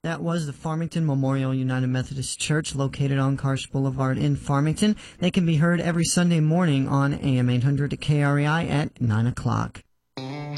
That was the Farmington Memorial United Methodist Church, located on Karsh Boulevard in Farmington. They can be heard every Sunday morning on AM 800 KREI at 9 o'clock.